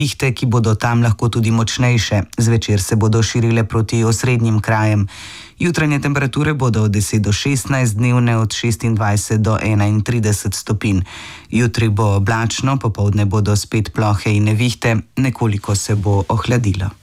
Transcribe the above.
Nevihte, ki bodo tam lahko tudi močnejše, zvečer se bodo širile proti osrednjim krajem. Jutranje temperature bodo od 10 do 16, dnevne od 26 do 31 stopinj. Jutri bo oblačno, popoldne bodo spet plohe in nevihte, nekoliko se bo ohladilo.